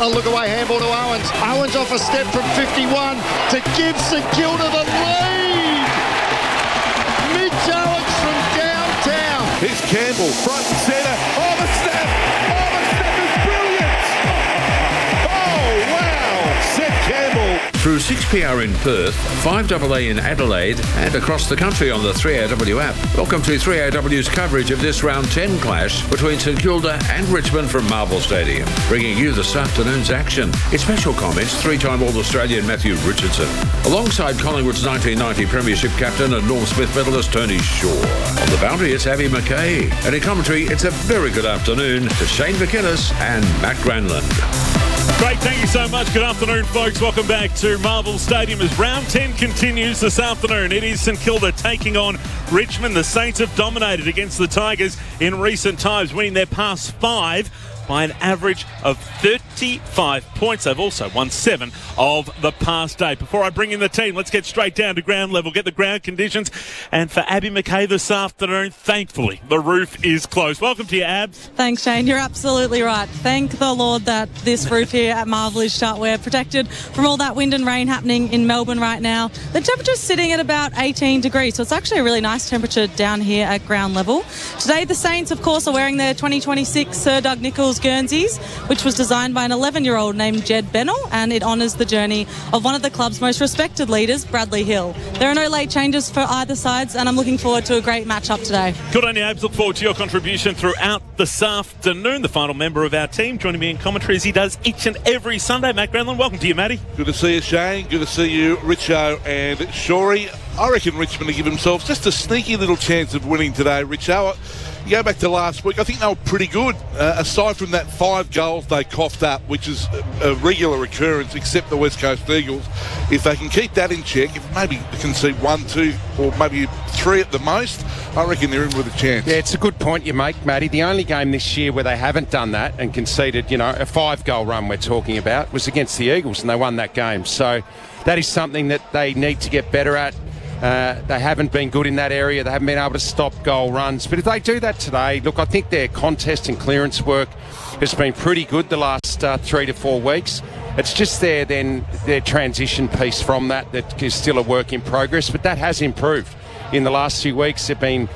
A look away handball to Owens. Owens off a step from 51 to give St Kilda the lead. Mitch Owens from downtown. Here's Campbell, front and centre. Oh, the step! Oh, the step is brilliant! Oh, wow! Seth Campbell. Through 6PR in Perth, 5AA in Adelaide, and across the country on the 3AW app. Welcome to 3AW's coverage of this round 10 clash between St Kilda and Richmond from Marvel Stadium, bringing you this afternoon's action. In special comments, three-time All-Australian Matthew Richardson, alongside Collingwood's 1990 Premiership captain and Norm Smith medalist Tony Shaw. On the boundary, it's Abby McKay, and in commentary, it's a very good afternoon to Shane McInnes and Matt Granlund. Great, thank you so much. Good afternoon, folks. Welcome back to Marvel Stadium as round 10 continues this afternoon. It is St Kilda taking on Richmond. The Saints have dominated against the Tigers in recent times, winning their past 5 by an average of 35 points. They've also won 7 of the past 8. Before I bring in the team, let's get straight down to ground level, get the ground conditions. And for Abby McKay this afternoon, thankfully, the roof is closed. Welcome to you, Abs. Thanks, Shane. You're absolutely right. Thank the Lord that this roof here at Marvel is shut. We're protected from all that wind and rain happening in Melbourne right now. The temperature's sitting at about 18 degrees, so it's actually a really nice temperature down here at ground level. Today, the Saints, of course, are wearing their 2026 Sir Doug Nicholls Guernseys, which was designed by an 11-year-old named Jed Bennell, and it honours the journey of one of the club's most respected leaders, Bradley Hill. There are no late changes for either sides, and I'm looking forward to a great match-up today. Good on you, Abs. Look forward to your contribution throughout this afternoon. The final member of our team joining me in commentary as he does each and every Sunday. Matt Granlund, welcome to you, Matty. Good to see you, Shane. Good to see you, Richo and Shorey. I reckon Richmond will give themselves just a sneaky little chance of winning today, Richo. You go back to last week, I think they were pretty good. Aside from that 5 goals they coughed up, which is a regular occurrence, except the West Coast Eagles. If they can keep that in check, if maybe concede 1, 2, or maybe 3 at the most, I reckon they're in with a chance. Yeah, it's a good point you make, Matty. The only game this year where they haven't done that and conceded, a 5-goal run we're talking about was against the Eagles, and they won that game. So that is something that they need to get better at. They haven't been good in that area. They haven't been able to stop goal runs. But if they do that today, look, I think their contest and clearance work has been pretty good the last 3 to 4 weeks. It's just their transition piece from that is still a work in progress. But that has improved in the last few weeks. They've been,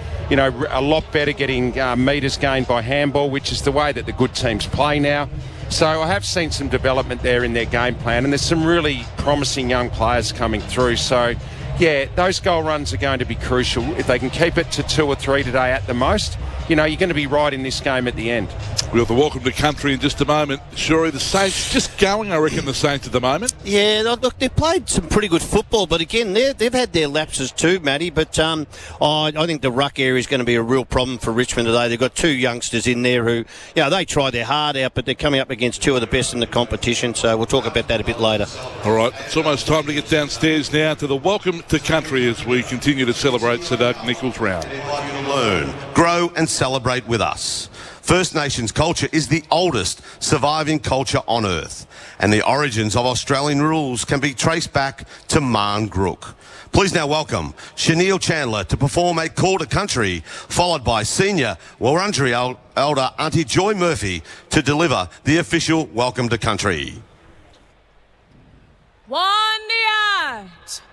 a lot better getting metres gained by handball, which is the way that the good teams play now. So I have seen some development there in their game plan, and there's some really promising young players coming through. So yeah, those goal runs are going to be crucial. If they can keep it to 2 or 3 today at the most, you're going to be right in this game at the end. We'll have the welcome to country in just a moment. Shorey, the Saints just going, I reckon, the Saints at the moment. Yeah, look, they've played some pretty good football, but again, they've had their lapses too, Matty. But I think the ruck area is going to be a real problem for Richmond today. They've got 2 youngsters in there who, they try their heart out, but they're coming up against 2 of the best in the competition. So we'll talk about that a bit later. All right, it's almost time to get downstairs now to the welcome to country as we continue to celebrate Sir Doug Nicholls round. Learn, grow and celebrate with us. First Nations culture is the oldest surviving culture on Earth, and the origins of Australian rules can be traced back to Marn Grook. Please now welcome Shaniel Chandler to perform a call to country, followed by senior Wurundjeri elder Auntie Joy Murphy to deliver the official welcome to country. One the art.